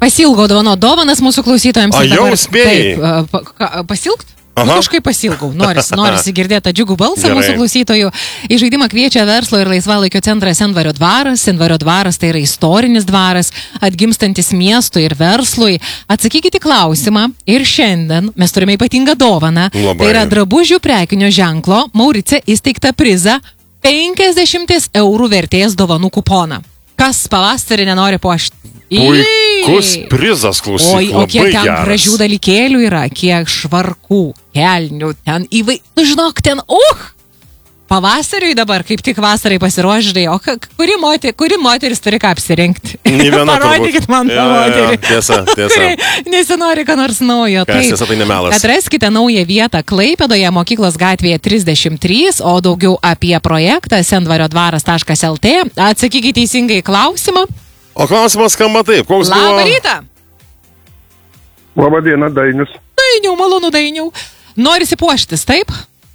Pasilgau dovanas mūsų klausytojams. Jau spėjai. Pasilgt? Kažkaip pasilgau. Norisi girdėti tą džiugų balsą mūsų klausytojų. Į žaidimą kviečia verslo ir laisvalaikio centras Sendvario dvaras. Sendvario dvaras tai yra istorinis dvaras, atgimstantis miestui ir verslui. Atsakykite klausimą ir šiandien mes turime ypatingą dovaną. Tai yra drabužių prekinio ženklo Maurice įsteigtą prizą 50 eurų vertės dovanų kuponą. Kas pavasarį nenori puošti? Puikus prizas, klausyk, labai geras. O kiek ten gražių dalykėlių yra, kiek švarkų, kelnių, ten žinok, ten, pavasariui dabar, kaip tik vasarai pasiruošdai, o kuri moteris turi ką apsirinkti? Parodykit man tą moterį. Tiesa. Kuri nesinori ką nors naujo. Tiesa, tai nemelas. Atraskite naują vietą Klaipėdoje, Mokyklos gatvėje 33, o daugiau apie projektą sendvariodvaras.lt. Atsakykite teisingai klausimą. O klausimas skamba taip. Labą rytą. Labą dieną, Dainius. Dainiau, malonu Dainiau. Norisi puoštis, taip?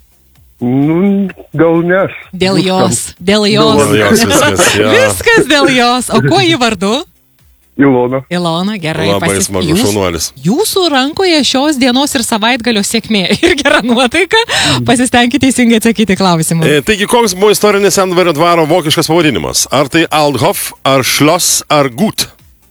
Gal ne. Dėl jos. Viskas dėl jos. O kuo jį vardu? Ilona, gerai. Labai smagu, šaunuolis. Jūsų rankoje šios dienos ir savaitgalio sėkmė ir gera nuotaika. Pasistengkite teisingai atsakyti klausimą. Taigi, koks buvo istorinis Sendvario dvaro vokiškas pavadinimas? Ar tai Althof, ar Schloss, ar Gut?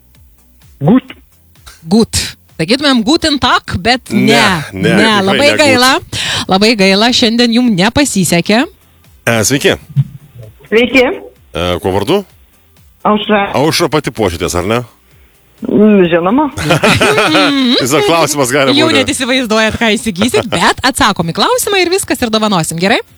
Gut. Sakytumėm Guten Tag, bet ne. Labai gaila. Labai gaila, šiandien jums nepasisekė. Sveiki. Sveiki. Kuo vardu? Aušra. Aušra pati puošitės, ar ne? Žinoma. Tiesiog klausimas gali būti. Jau net įsivaizduojat, ką įsigysit, bet atsakom į klausimą ir viskas ir dovanosim, gerai?